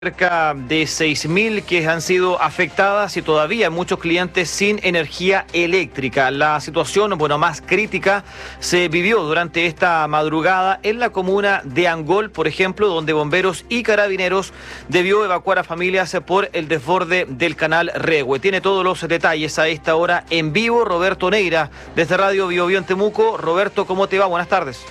Cerca de 6.000 que han sido afectadas y todavía muchos clientes sin energía eléctrica. La situación, más crítica se vivió durante esta madrugada en la comuna de Angol, por ejemplo, donde bomberos y carabineros debió evacuar a familias por el desborde del canal Rehue. Tiene todos los detalles a esta hora en vivo Roberto Neira, desde Radio Biobío en Temuco. Roberto, ¿cómo te va? Buenas tardes.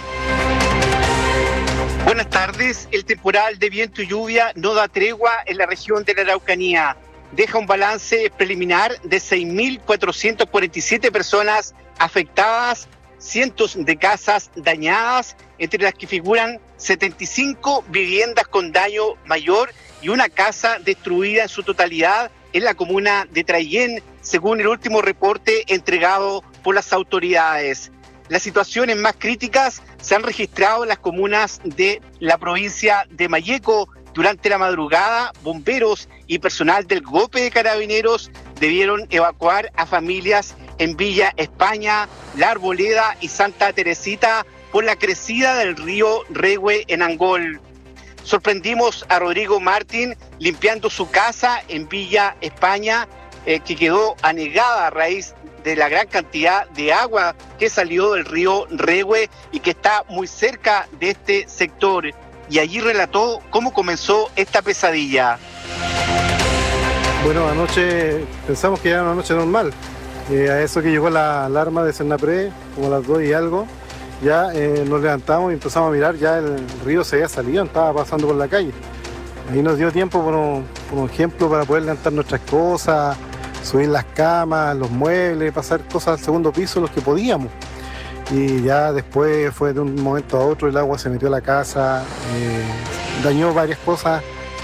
Buenas tardes. El temporal de viento y lluvia no da tregua en la región de la Araucanía. Deja un balance preliminar de 6.447 personas afectadas, cientos de casas dañadas, entre las que figuran 75 viviendas con daño mayor y una casa destruida en su totalidad en la comuna de Traillén, según el último reporte entregado por las autoridades. Las situaciones más críticas se han registrado en las comunas de la provincia de Malleco. Durante la madrugada, bomberos y personal del GOPE de Carabineros debieron evacuar a familias en Villa España, La Arboleda y Santa Teresita por la crecida del río Rehue en Angol. Sorprendimos a Rodrigo Martín limpiando su casa en Villa España, que quedó anegada a raíz de la gran cantidad de agua que salió del río Rehue y que está muy cerca de este sector. Y allí relató cómo comenzó esta pesadilla. Bueno, anoche pensamos que era una noche normal. A eso que llegó la alarma de Senapred, como a las 2 y algo, ya nos levantamos y empezamos a mirar, ya el río se había salido, estaba pasando por la calle. Ahí nos dio tiempo, por ejemplo, para poder levantar nuestras cosas, subir las camas, los muebles, pasar cosas al segundo piso, los que podíamos. Y ya después fue de un momento a otro, el agua se metió a la casa, dañó varias cosas.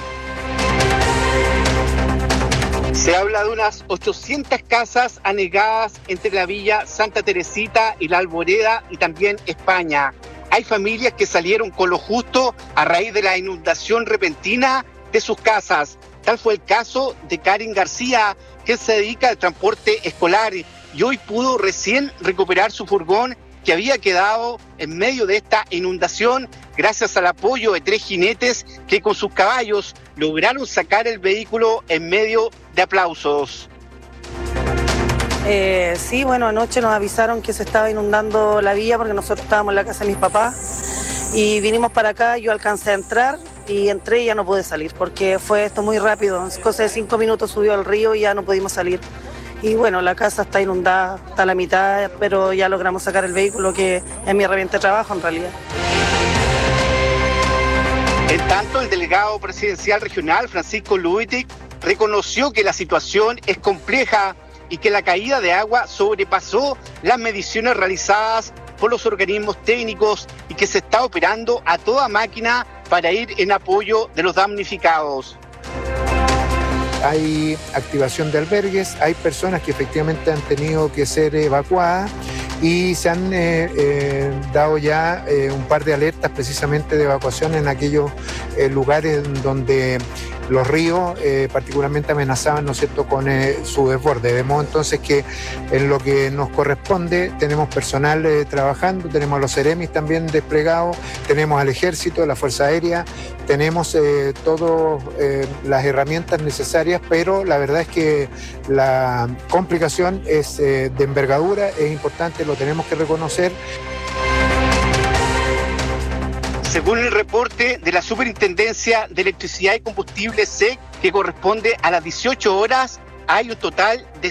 Se habla de unas 800 casas anegadas entre la villa Santa Teresita y La Arboleda y también España. Hay familias que salieron con lo justo a raíz de la inundación repentina de sus casas. Tal fue el caso de Karin García, que se dedica al transporte escolar y hoy pudo recién recuperar su furgón que había quedado en medio de esta inundación gracias al apoyo de 3 jinetes que con sus caballos lograron sacar el vehículo en medio de aplausos. Sí, anoche nos avisaron que se estaba inundando la vía porque nosotros estábamos en la casa de mis papás y vinimos para acá, yo alcancé a entrar y entré y ya no pude salir porque fue esto muy rápido, cosa de 5 minutos subió al río y ya no pudimos salir. Y la casa está inundada, está a la mitad, pero ya logramos sacar el vehículo que es mi herramienta de trabajo en realidad. En tanto, el delegado presidencial regional, Francisco Luitic, reconoció que la situación es compleja y que la caída de agua sobrepasó las mediciones realizadas por los organismos técnicos y que se está operando a toda máquina para ir en apoyo de los damnificados. Hay activación de albergues, hay personas que efectivamente han tenido que ser evacuadas y se han dado ya un par de alertas precisamente de evacuación en aquellos lugares donde los ríos particularmente amenazaban, ¿no es cierto?, con su desborde. De modo entonces que en lo que nos corresponde tenemos personal trabajando, tenemos a los Ceremis también desplegados, tenemos al Ejército, la Fuerza Aérea, tenemos todas las herramientas necesarias, pero la verdad es que la complicación es de envergadura, es importante, lo tenemos que reconocer. Según el reporte de la Superintendencia de Electricidad y Combustible SEC, que corresponde a las 18 horas, hay un total de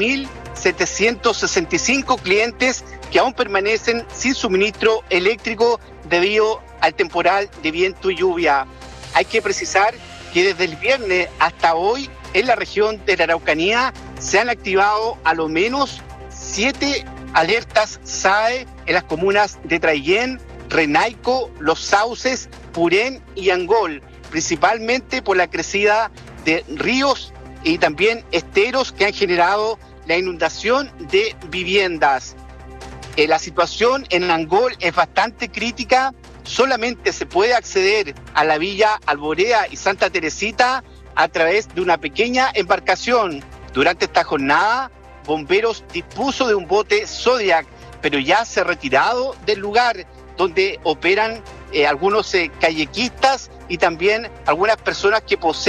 7.765 clientes que aún permanecen sin suministro eléctrico debido al temporal de viento y lluvia. Hay que precisar que desde el viernes hasta hoy, en la región de la Araucanía, se han activado a lo menos 7 alertas SAE en las comunas de Traillén, Renaico, Los Sauces, Purén y Angol, principalmente por la crecida de ríos y también esteros que han generado la inundación de viviendas. La situación en Angol es bastante crítica, solamente se puede acceder a la villa Arboleda y Santa Teresita a través de una pequeña embarcación. Durante esta jornada, bomberos dispuso de un bote Zodiac, pero ya se ha retirado del lugar donde operan algunos kayakistas y también algunas personas que poseen